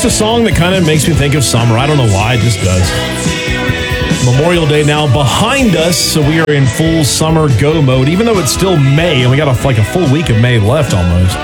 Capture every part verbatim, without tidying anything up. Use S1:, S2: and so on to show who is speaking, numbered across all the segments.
S1: just a song that kind of makes me think of summer. I don't know why, it just does. Memorial Day now behind us, so we are in full summer go mode, even though it's still May, and we got a, like a full week of May left almost.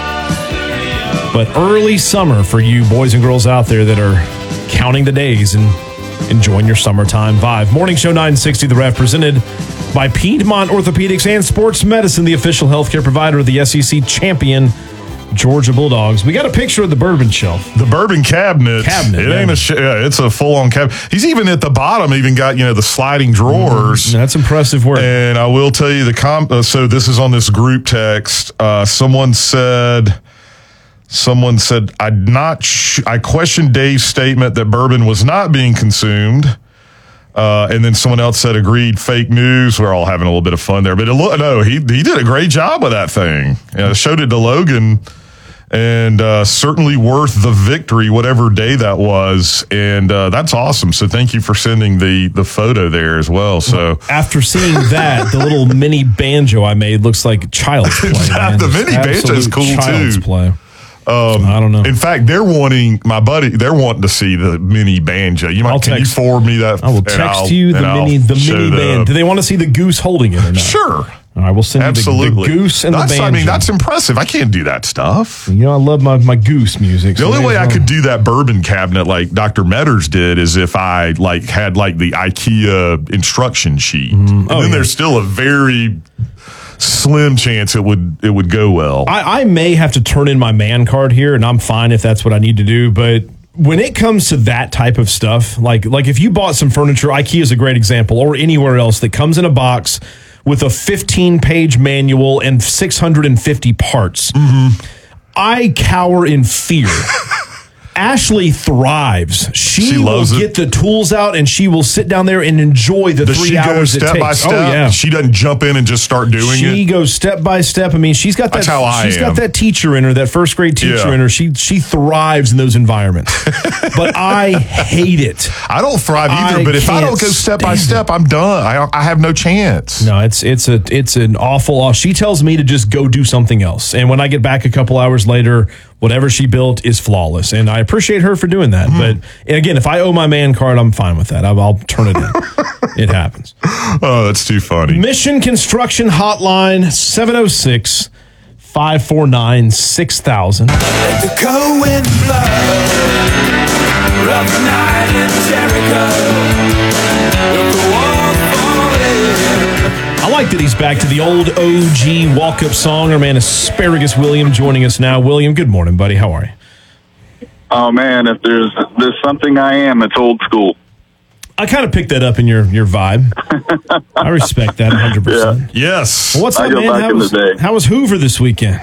S1: But early summer for you boys and girls out there that are counting the days and enjoying your summertime vibe. Morning Show nine sixty, The Ref, presented by Piedmont Orthopedics and Sports Medicine, the official healthcare provider of the S E C champion Georgia Bulldogs. We got a picture of the bourbon shelf.
S2: The bourbon cabinet. Cabinet. It yeah. ain't a sh- yeah, it's a full-on cabinet. He's even at the bottom, even got, you know, the sliding drawers.
S1: Mm, that's impressive work.
S2: And I will tell you the comp. Uh, so this is on this group text. Uh, someone said, someone said, I'd not, sh- I questioned Dave's statement that bourbon was not being consumed. Uh, and then someone else said, agreed, fake news. We're all having a little bit of fun there. But it, no, he he did a great job with that thing. You know, showed it to Logan, and uh, certainly worth the victory, whatever day that was. And uh, that's awesome. So thank you for sending the the photo there as well. So
S1: after seeing that, the little mini banjo I made looks like child's play. Man.
S2: The mini banjo is cool
S1: child's
S2: too.
S1: Play.
S2: Um,
S1: I don't know.
S2: In fact, they're wanting my buddy. They're wanting to see the mini banjo. You might can text, you forward me that?
S1: I will text
S2: I'll,
S1: you the mini the mini band. Do they want to see the goose holding it or not?
S2: Sure.
S1: All right, we'll send
S2: Absolutely.
S1: you the, the goose and
S2: that's,
S1: the banjo.
S2: I mean, that's impressive. I can't do that stuff.
S1: You know, I love my, my goose music.
S2: The
S1: so
S2: only way I
S1: fun.
S2: could do that bourbon cabinet like Doctor Metters did is if I like had like the IKEA instruction sheet. Mm. And
S1: oh,
S2: then
S1: yeah.
S2: there's still a very slim chance it would it would go well.
S1: I, I may have to turn in my man card here, and I'm fine if that's what I need to do. But when it comes to that type of stuff, like like if you bought some furniture, IKEA is a great example, or anywhere else that comes in a box with a fifteen-page manual and six hundred fifty parts,
S2: mm-hmm.
S1: I cower in fear. Ashley thrives. She,
S2: she
S1: will
S2: it.
S1: get the tools out and she will sit down there and enjoy the
S2: Does
S1: three
S2: she
S1: hours
S2: go step
S1: it takes.
S2: by step?
S1: Oh, yeah.
S2: She doesn't jump in and just start doing
S1: she
S2: it.
S1: She goes step by step. I mean, she's got that.
S2: That's how I
S1: she's
S2: am.
S1: got that teacher in her, that first grade teacher
S2: Yeah.
S1: in her. She she thrives in those environments. But I hate it.
S2: I don't thrive either.
S1: I
S2: but if I don't go step by step, I'm done. I I have no chance.
S1: No, it's it's a it's an awful. She tells me to just go do something else, and when I get back a couple hours later, whatever she built is flawless, and I appreciate her for doing that. Mm-hmm. But again, if I owe my man card, I'm fine with that. I'll, I'll turn it in. It happens.
S2: Oh, that's too funny.
S1: Mission Construction Hotline, seven oh six, five four nine, six thousand.
S3: Let the cold wind blow. Rough night in Jericho. With the wall falling.
S1: I like that he's back to the old O G walk-up song. Our man Asparagus William joining us now. William, good morning, buddy. How are you?
S4: Oh, man, if there's there's something I am, it's old school.
S1: I kind of picked that up in your, your vibe. I respect that one hundred percent.
S2: Yeah. Yes.
S1: Well, what's
S4: I
S1: up,
S4: go
S1: man?
S4: back
S1: How
S4: in
S1: was,
S4: the day.
S1: how was Hoover this weekend?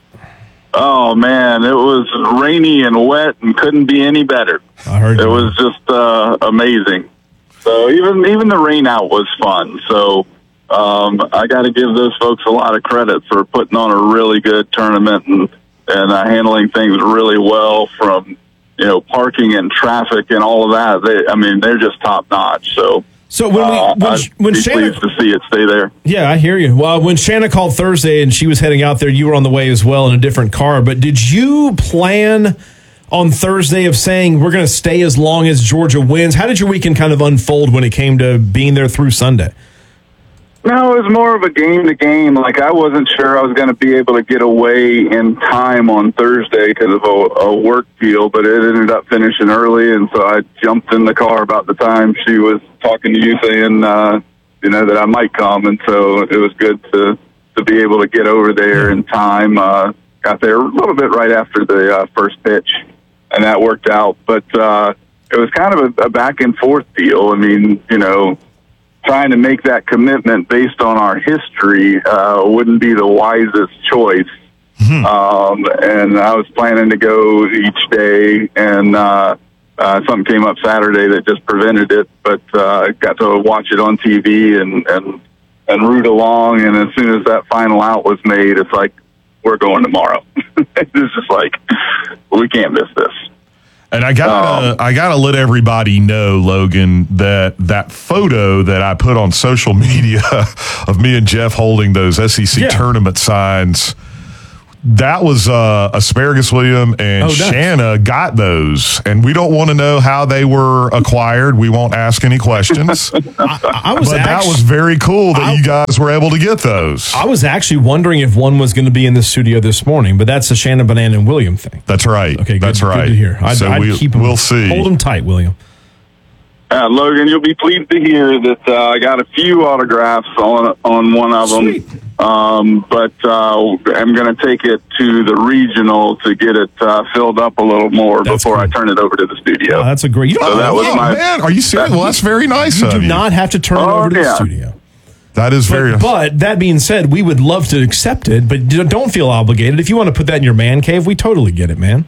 S4: Oh, man, it was rainy and wet and couldn't be any better.
S1: I heard
S4: It
S1: you.
S4: was just uh, amazing. So even even the rain out was fun. So um, I got to give those folks a lot of credit for putting on a really good tournament and, and uh, handling things really well from, you know, parking and traffic and all of that. They, I mean, they're just top notch. So,
S1: So when we
S4: uh,
S1: when,
S4: I'd
S1: when
S4: be
S1: Shanna,
S4: pleased to see it stay there.
S1: yeah, I hear you. Well, when Shanna called Thursday and she was heading out there, you were on the way as well in a different car. But did you plan on Thursday of saying we're going to stay as long as Georgia wins? How did your weekend kind of unfold when it came to being there through Sunday?
S4: No, it was more of a game to game. Like, I wasn't sure I was going to be able to get away in time on Thursday because of a, a work deal, but it ended up finishing early, and so I jumped in the car about the time she was talking to you saying, uh, you know, that I might come, and so it was good to, to be able to get over there in time. Uh, got there a little bit right after the uh, first pitch, and that worked out. But uh, it was kind of a, a back-and-forth deal. I mean, you know, trying to make that commitment based on our history uh, wouldn't be the wisest choice. Mm-hmm. Um, and I was planning to go each day, and uh, uh, something came up Saturday that just prevented it. But uh, I got to watch it on T V and, and and root along. And as soon as that final out was made, it's like, we're going tomorrow. It's just like, we can't miss this.
S2: And I gotta, um, I gotta let everybody know, Logan, that that photo that I put on social media of me and Jeff holding those S E C
S1: yeah.
S2: tournament signs, That was uh, Asparagus William and
S1: Oh, nice.
S2: Shanna got those, and we don't want to know how they were acquired. We won't ask any questions.
S1: I, I was
S2: But that
S1: actu-
S2: was very cool that
S1: I-
S2: you guys were able to get those.
S1: I was actually wondering if one was going to be in the studio this morning, but that's the Shannon, Banana, and William thing.
S2: That's right.
S1: Okay, good,
S2: That's right.
S1: Good to hear. I'd,
S2: so
S1: I'd
S2: we,
S1: keep 'em-
S2: we'll see.
S1: Hold them tight, William.
S4: Uh, Logan, you'll be pleased to hear that uh, I got a few autographs on on one of them.
S1: Sweet.
S4: Um, but uh, I'm going to take it to the regional to get it uh, filled up a little more
S1: That's
S4: before I
S1: cool.
S4: turn it over to the studio.
S1: Oh, that's a great. You don't
S4: So that was
S2: oh,
S4: my-
S2: man, are you serious? Well, that's very nice
S1: you
S2: of
S1: do
S2: you.
S1: not have to turn it
S4: Oh,
S1: over to the
S4: yeah.
S1: studio.
S2: That is very.
S1: But, but that being said, we would love to accept it, but d- don't feel obligated. If you want to put that in your man cave, we totally get it, man.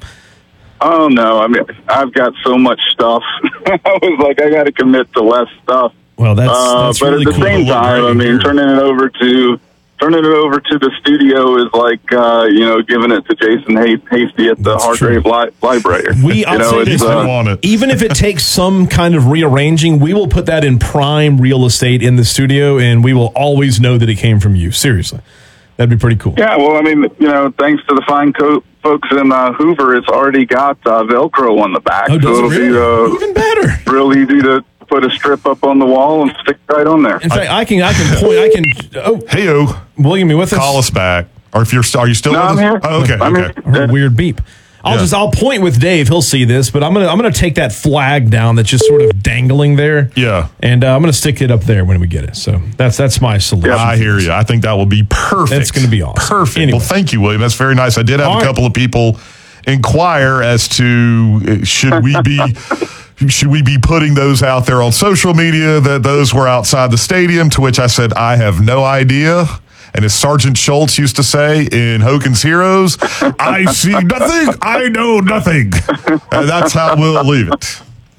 S4: Oh no! I mean, I've got so much stuff. I was like, I got to commit to less stuff.
S1: Well, that's,
S4: Uh,
S1: that's
S4: but
S1: really
S4: at the
S1: cool.
S4: same
S2: Look
S4: time,
S2: great
S4: I mean,
S2: here.
S4: turning it over to turning it over to the studio is like uh, you know giving it to Jason Hay- Hasty at the
S1: That's
S4: Hargrave li- Library.
S1: We,
S4: you
S1: I'll
S4: know,
S1: say
S4: it's,
S1: this,
S2: They
S4: uh,
S2: want it.
S1: even if it takes some kind of rearranging, we will put that in prime real estate in the studio, and we will always know that it came from you. Seriously, that'd be pretty cool.
S4: Yeah, well, I mean, you know, thanks to the fine co- folks in uh, Hoover, it's already got uh, Velcro on the back,
S1: Oh,
S4: so
S1: does it
S4: it'll
S1: really?
S4: be uh,
S1: Even better.
S4: real easy to put a strip up on the wall and stick right on there.
S1: In fact, I can I can point. I can. Oh,
S2: Heyo,
S1: William, you with us?
S2: call us back. Or if you're, are you still
S4: No,
S2: with
S4: I'm
S2: us?
S4: here.
S2: Oh, okay,
S4: I'm
S2: okay.
S4: here.
S1: Or a weird beep. I'll
S2: Yeah.
S1: just I'll point with Dave. He'll see this, but I'm gonna I'm gonna take that flag down that's just sort of dangling there.
S2: Yeah.
S1: and uh, I'm gonna stick it up there when we get it. So that's that's my solution.
S2: I hear you. I think that will be perfect.
S1: That's gonna be awesome.
S2: Perfect.
S1: Anyway.
S2: Well, thank you, William. That's very nice. I did have
S1: All
S2: a
S1: right.
S2: couple of people inquire as to uh, should we be should we be putting those out there on social media that those were outside the stadium, to which I said I have no idea. And as Sergeant Schultz used to say in Hogan's Heroes, I see nothing, I know nothing. And that's how we'll leave it.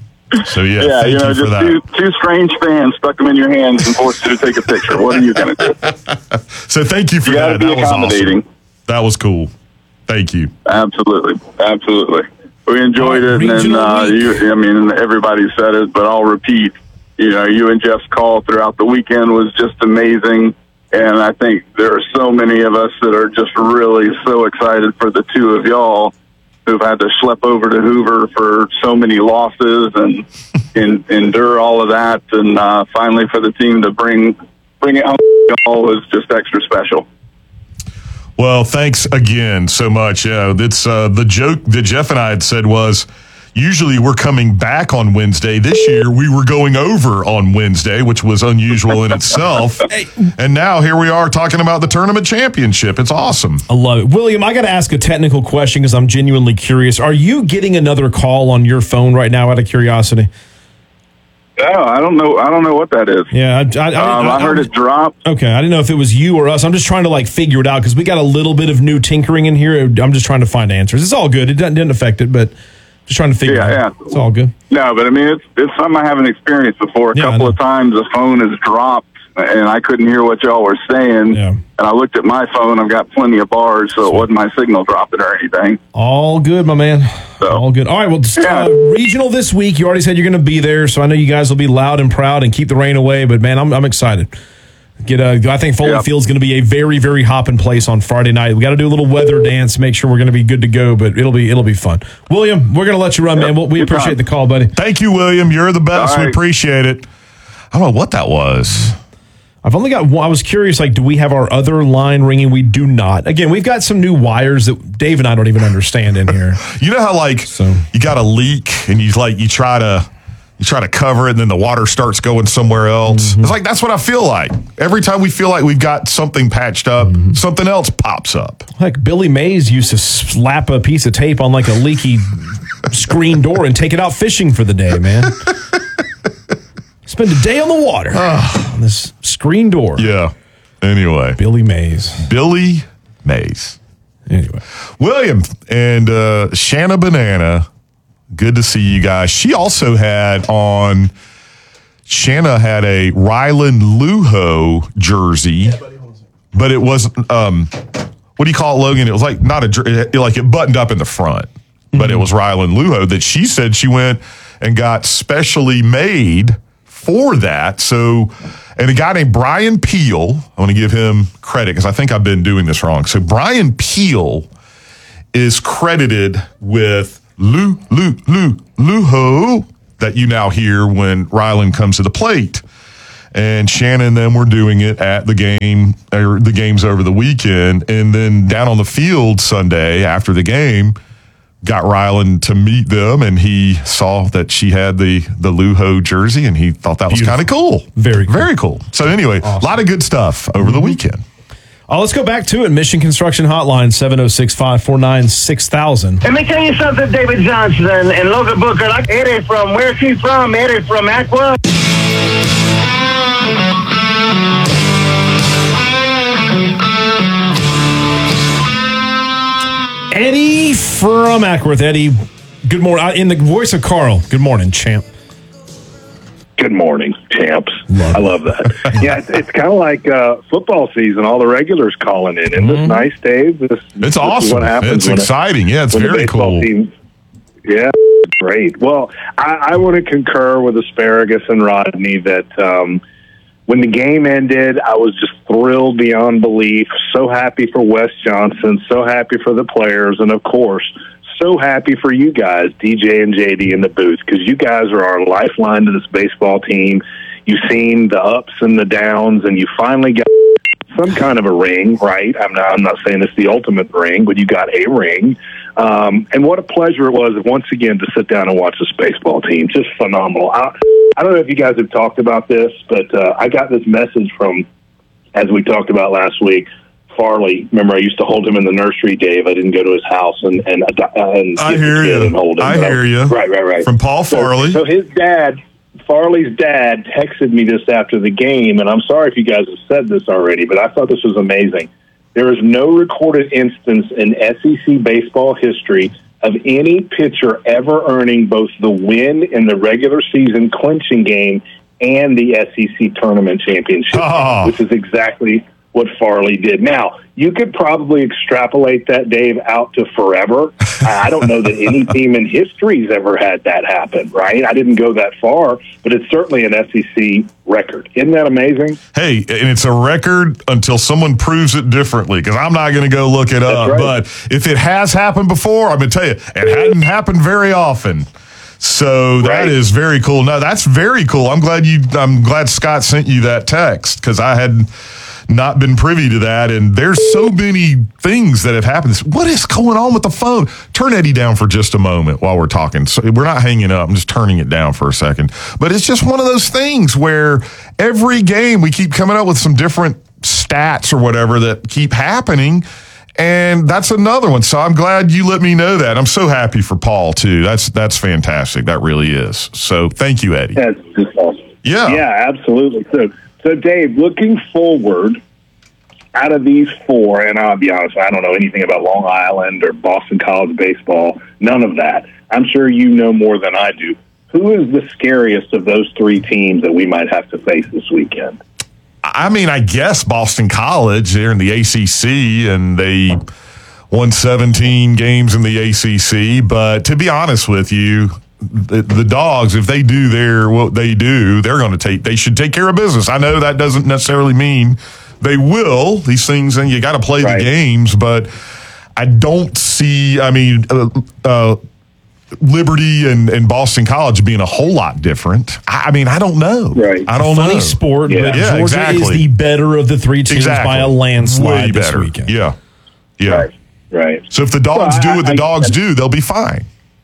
S2: So, yeah,
S4: Yeah,
S2: thank
S4: you know,
S2: you for
S4: just
S2: that.
S4: two, two strange fans stuck them in your hands and forced you to take a picture. What are you going to do?
S2: So thank you for
S4: You got to
S2: that.
S4: be
S2: That was
S4: accommodating.
S2: awesome. That was cool. Thank you.
S4: Absolutely, absolutely. We enjoyed it, and then
S1: Regional
S4: uh,
S1: week.
S4: you, I mean, everybody said it, but I'll repeat. You know, you and Jeff's call throughout the weekend was just amazing, and I think there are so many of us that are just really so excited for the two of y'all who've had to schlep over to Hoover for so many losses and, and endure all of that, and uh, finally for the team to bring bring it home to y'all was just extra special.
S2: Well, thanks again so much. Yeah, it's uh, the joke that Jeff and I had said was usually we're coming back on Wednesday. This year we were going over on Wednesday, which was unusual in itself. And now here we are talking about the tournament championship. It's awesome.
S1: I love it. William, I got to ask a technical question because I'm genuinely curious. Are you getting another call on your phone right now out of curiosity?
S4: Oh, I don't know. I don't know what that is.
S1: Yeah, I, I, I,
S4: Um, I heard it drop.
S1: Okay, I didn't know if it was you or us. I'm just trying to like figure it out because we got a little bit of new tinkering in here. I'm just trying to find answers. It's all good. It didn't, didn't affect it, but just trying to figure
S4: Yeah,
S1: it out.
S4: yeah.
S1: It's all good.
S4: No, but I mean, it's it's something I haven't experienced before. A
S1: Yeah, I
S4: couple
S1: know.
S4: of times the phone has dropped, and I couldn't hear what y'all were saying.
S1: Yeah.
S4: And I looked at my phone. I've got plenty of bars, so it wasn't my signal dropping or anything.
S1: All good, my man.
S4: So-
S1: All good. All right, well, just,
S4: Yeah.
S1: uh, regional this week. You already said you're going to be there, so I know you guys will be loud and proud and keep the rain away. But man, I'm I'm excited. Get uh, I think Foley
S4: Yep.
S1: Field's going to be a very very hopping place on Friday night. We got to do a little weather dance, make sure we're going to be good to go. But it'll be it'll be fun. William, we're going to let you run, man. Well, we
S4: Good
S1: appreciate
S4: time.
S1: the call, buddy.
S2: Thank you, William. You're the best.
S4: All
S2: We
S4: right.
S2: appreciate it. I don't know what that was.
S1: I've only got one. I was curious, like, do we have our other line ringing? We do not. Again, we've got some new wires that Dave and I don't even understand in here.
S2: You know how like
S1: So-
S2: you got a leak and you like you try to you try to cover it and then the water starts going somewhere else.
S1: Mm-hmm.
S2: It's like that's what I feel like. Every time we feel like we've got something patched up,
S1: Mm-hmm.
S2: something else pops up.
S1: Like Billy Mays used to slap a piece of tape on like a leaky screen door and take it out fishing for the day, man. Spend a day on the water on this screen door.
S2: Yeah. Anyway,
S1: Billy Mays.
S2: Billy Mays.
S1: Anyway,
S2: William and uh, Shanna Banana, good to see you guys. She also had on, Shanna had a Ryland Luho jersey, but it wasn't, um, what do you call it, Logan? It was like not a, jer- it, like it buttoned up in the front, but it was Ryland Luho that she said she went and got specially made for that. So And a guy named Brian Peel, I want to give him credit because I think I've been doing this wrong. So Brian Peel is credited with Lou, Lou, Lou, Luho that you now hear when Ryland comes to the plate. And Shannon and them were doing it at the game, or the games over the weekend. And then down on the field Sunday after the game, got Ryland to meet them, and he saw that she had the, the Luho jersey, and he thought that was kind of cool.
S1: Very cool.
S2: Very cool. So anyway,
S1: awesome.
S2: A lot of good stuff over mm-hmm. the weekend.
S1: Oh, let's go back to it. Mission Construction Hotline, seven oh six, five four nine, six thousand.
S5: Let me tell you something, David Johnson and Logan Booker. Like Eddie from, where's she from? Eddie from Aqua.
S1: Eddie from Ackworth. Eddie, good morning. In the voice of Carl, good morning, champ.
S6: Good morning, champs.
S1: Love
S6: I love that. Yeah, it's, it's kind of like uh, football season. All the regulars calling in. Isn't this nice, Dave? This,
S2: It's
S6: this
S2: awesome.
S6: Is what happens
S2: It's
S6: when
S2: exciting.
S6: It,
S2: yeah, it's
S6: when the
S2: very
S6: baseball
S2: cool.
S6: Team, yeah, great. Well, I, I want to concur with Asparagus and Rodney that um, when the game ended, I was just thrilled beyond belief. So happy for Wes Johnson. So happy for the players. And, of course, so happy for you guys, D J and J D in the booth, because you guys are our lifeline to this baseball team. You've seen the ups and the downs, and you finally got some kind of a ring, right? I'm not, I'm not saying it's the ultimate ring, but you got a ring. Um, and what a pleasure it was, once again, to sit down and watch this baseball team. Just phenomenal. I, I don't know if you guys have talked about this, but uh, I got this message from, as we talked about last week, Farley. Remember, I used to hold him in the nursery, Dave. I didn't go to his house and and, uh, and
S2: I
S6: get
S2: hear
S6: the kid
S2: you.
S6: and hold him.
S2: I
S6: so,
S2: hear you.
S6: Right, right, right.
S2: From Paul Farley.
S6: So, so his dad, Farley's dad, texted me this after the game, and I'm sorry if you guys have said this already, but I thought this was amazing. There is no recorded instance in S E C baseball history of any pitcher ever earning both the win in the regular season clinching game and the S E C tournament championship,
S2: Oh.
S6: which is exactly what Farley did. Now, you could probably extrapolate that, Dave, out to forever. I don't know that any team in history's ever had that happen, right? I didn't go that far, but it's certainly an S E C record. Isn't that amazing?
S2: Hey, and it's a record until someone proves it differently, because I'm not going to go look it up.
S6: right.
S2: But if it has happened before, I'm going to tell you, it hadn't happened very often. So that
S6: Right.
S2: is very cool. No, that's very cool. I'm glad you. I'm glad Scott sent you that text, because I had not been privy to that. And there's so many things that have happened. What is going on with the phone? Turn Eddie down for just a moment while we're talking. So we're not hanging up. I'm just turning it down for a second. But it's just one of those things where every game we keep coming up with some different stats or whatever that keep happening. And that's another one. So I'm glad you let me know that. I'm so happy for Paul too. That's that's fantastic. That really is. So thank you, Eddie.
S6: That's just awesome.
S2: Yeah.
S6: Yeah, absolutely. So, so Dave, looking forward, out of these four, and I'll be honest, I don't know anything about Long Island or Boston College baseball, none of that. I'm sure you know more than I do. Who is the scariest of those three teams that we might have to face this weekend?
S2: I mean, I guess Boston College, they're in the A C C, and they won seventeen games in the A C C. But to be honest with you, the, the Dogs, if they do their what they do, they're going to take. They should take care of business. I know that doesn't necessarily mean they will. These things, and you got to play
S6: Right.
S2: the games. But I don't see. I mean. Uh, uh, Liberty and, and Boston College being a whole lot different. I, I mean, I don't know.
S6: Right.
S2: I don't
S1: Funny
S2: know.
S1: sport,
S6: Yeah.
S1: but
S2: Yeah,
S1: Georgia
S2: exactly.
S1: is the better of the three teams
S2: Exactly.
S1: by a landslide
S2: Way
S1: this
S2: better.
S1: weekend.
S2: Yeah. Yeah.
S6: Right, right.
S2: So if the Dogs
S6: Well,
S2: do
S6: I-
S2: what the
S6: I-
S2: Dogs do, they'll be fine.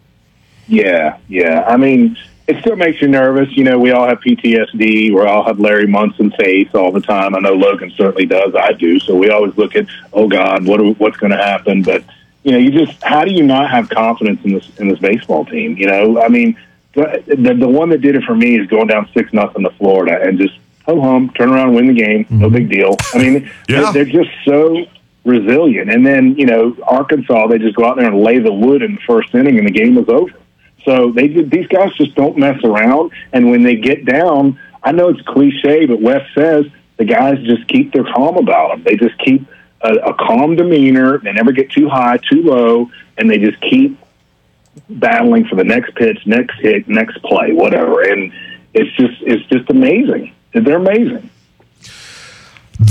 S6: Yeah, yeah. I mean, it still makes you nervous. You know, we all have P T S D. We all have Larry Munson face all the time. I know Logan certainly does. I do. So we always look at, oh God, what are, what's going to happen? But you know, you just how do you not have confidence in this in this baseball team? You know, I mean, the the, the one that did it for me is going down six nothing to Florida and just ho hum, turn around, and win the game. No big deal. I mean,
S2: Yeah.
S6: they're, they're just so resilient. And then you know, Arkansas, they just go out there and lay the wood in the first inning, and the game was over. So they did, these guys just don't mess around. And when they get down, I know it's cliche, but Wes says the guys just keep their calm about them. They just keep a, a calm demeanor. They never get too high, too low, and they just keep battling for the next pitch, next hit, next play, whatever. And it's just it's just amazing. They're amazing.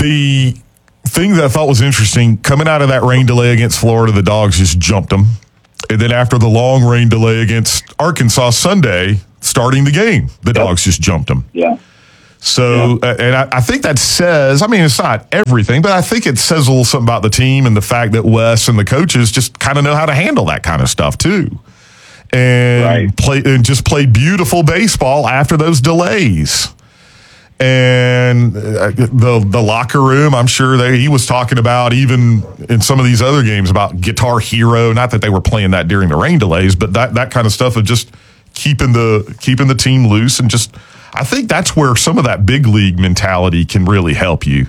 S2: The thing that I thought was interesting, coming out of that rain delay against Florida, the Dogs just jumped them. And then after the long rain delay against Arkansas Sunday, starting the game, the yep. Dogs just jumped them.
S6: Yeah.
S2: So, yeah. Uh, and I, I think that says, I mean, it's not everything, but I think it says a little something about the team and the fact that Wes and the coaches just kind of know how to handle that kind of stuff too. And right. play and just play beautiful baseball after those delays. And the the locker room, I'm sure they, he was talking about, even in some of these other games, about Guitar Hero. Not that they were playing that during the rain delays, but that, that kind of stuff of just keeping the keeping the team loose. And just, I think that's where some of that big league mentality can really help you.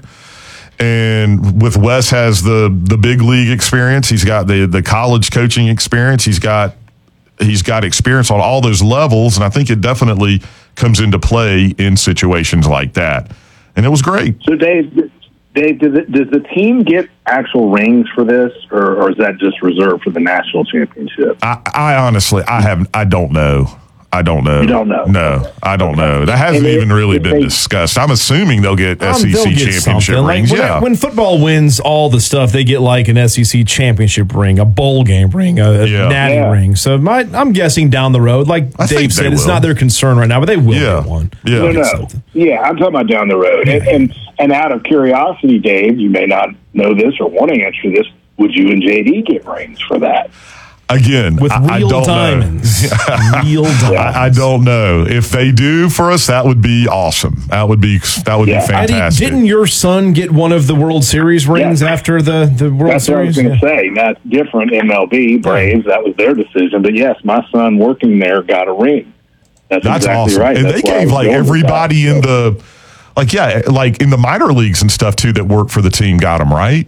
S2: And with Wes has the the big league experience, he's got the the college coaching experience, he's got he's got experience on all those levels, and I think it definitely comes into play in situations like that. And it was great.
S6: So, Dave, Dave, does, it, does the team get actual rings for this, or, or is that just reserved for the national championship?
S2: I, I honestly, I have, I don't know. I don't know.
S6: You don't know?
S2: No, I don't know. That hasn't
S6: And
S2: even
S6: if-
S2: really
S6: if
S2: been
S6: they-
S2: discussed. I'm assuming they'll get
S1: Um,
S2: S E C
S1: they'll get
S2: championship
S1: something.
S2: rings.
S1: Like, when,
S2: yeah.
S1: when football wins all the stuff, they get like an S E C championship ring, a bowl game ring, a, a
S2: Yeah.
S1: natty
S6: Yeah.
S1: ring. So my, I'm guessing down the road, like
S2: I think
S1: Dave
S2: they
S1: said, it's
S2: will.
S1: not their concern right now, but they will
S2: Yeah.
S1: get one.
S2: Yeah.
S6: No,
S1: They'll get
S6: no.
S1: something.
S6: Yeah, I'm talking about down the road. And, and and out of curiosity, Dave, you may not know this or want to answer this. Would you and J D get rings for that?
S2: Again,
S1: With
S2: I, I
S1: real
S2: don't
S1: diamonds.
S2: know.
S1: Real diamonds.
S2: I, I don't know. If they do for us, that would be awesome. That would be that would
S6: Yeah.
S2: be
S1: Eddie,
S2: fantastic.
S1: didn't your son get one of the World Series rings
S6: Yeah.
S1: after the, the World
S6: That's what I was
S1: Series?
S6: going to say. That's different. M L B, Braves, that was their decision. But yes, my son working there got a ring. That's,
S2: That's
S6: exactly
S2: awesome.
S6: right.
S2: And
S6: That's
S2: they
S6: where I
S2: gave
S6: was
S2: like
S6: going with
S2: everybody
S6: that.
S2: in the, like, yeah, like in the minor leagues and stuff too that work for the team got them, right?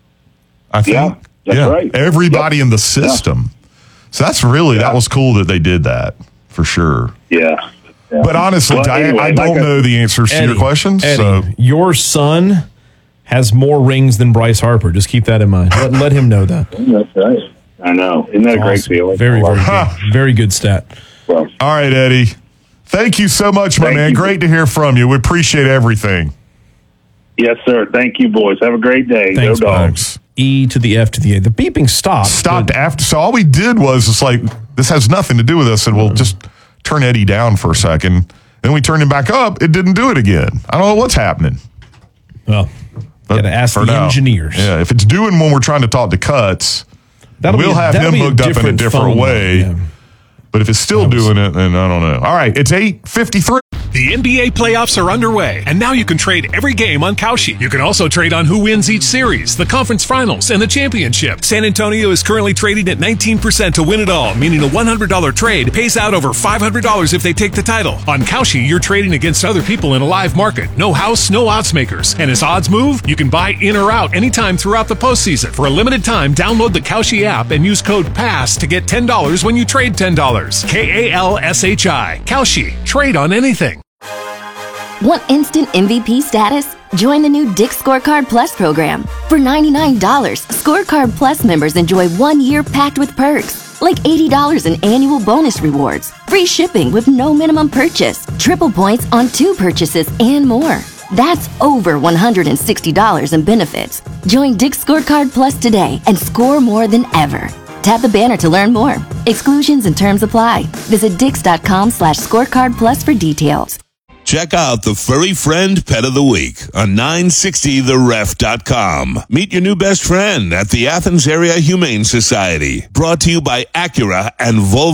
S2: I think.
S6: Yeah, that's right.
S2: Everybody in the system. So that's really,
S6: Yeah.
S2: that was cool that they did that for sure.
S6: Yeah. Yeah.
S2: But honestly,
S6: Well,
S2: Diane,
S6: anyway,
S2: I
S6: like
S2: don't
S6: I-
S2: know the answers to
S1: Eddie,
S2: your questions.
S1: Eddie,
S2: So
S1: your son has more rings than Bryce Harper. Just keep that in mind. Let, let him know that.
S6: That's right. I know. Isn't that a great
S1: Awesome.
S6: feeling?
S1: Very, very
S2: Huh.
S1: good. Very good stat.
S6: Well,
S2: all right, Eddie. Thank you so much, my
S6: Thank
S2: man.
S6: you.
S2: Great to hear from you. We appreciate everything.
S6: yes, sir. Thank you, boys. Have a great day.
S1: Thanks,
S6: Go Dogs.
S2: Thanks.
S1: E to the F to the A. The beeping stopped.
S2: Stopped
S1: but-
S2: after. So all we did was it's like, this has nothing to do with us, and we'll just turn Eddie down for a second. Then we turned him back up. It didn't do it again. I don't know what's happening.
S1: Well,
S2: But
S1: got to ask
S2: for
S1: the
S2: now,
S1: engineers.
S2: Yeah, if it's doing when we're trying to talk to Cuts,
S1: That'll
S2: we'll
S1: be a-
S2: have
S1: that'll
S2: him
S1: be a
S2: hooked up in a
S1: different
S2: different
S1: phone
S2: way.
S1: line, yeah.
S2: But if it's still doing it, then I don't know. All right, it's eight fifty-three.
S7: The N B A playoffs are underway, and now you can trade every game on Kalshi. You can also trade on who wins each series, the conference finals, and the championship. San Antonio is currently trading at nineteen percent to win it all, meaning a one hundred dollars trade pays out over five hundred dollars if they take the title. On Kalshi, you're trading against other people in a live market. No house, no odds makers. And as odds move, you can buy in or out anytime throughout the postseason. For a limited time, download the Kalshi app and use code PASS to get ten dollars when you trade ten dollars. K A L S H I. Kalshi. Trade on anything.
S8: Want instant M V P status? Join the new Dick's Scorecard Plus program. For ninety-nine dollars, Scorecard Plus members enjoy one year packed with perks, like eighty dollars in annual bonus rewards, free shipping with no minimum purchase, triple points on two purchases, and more. That's over one hundred sixty dollars in benefits. Join Dick's Scorecard Plus today and score more than ever. Tap the banner to learn more. Exclusions and terms apply. Visit dix.com slash scorecard plus for details.
S9: Check out the Furry Friend Pet of the Week on nine sixty the ref dot com. Meet your new best friend at the Athens Area Humane Society. Brought to you by Acura and Volvo.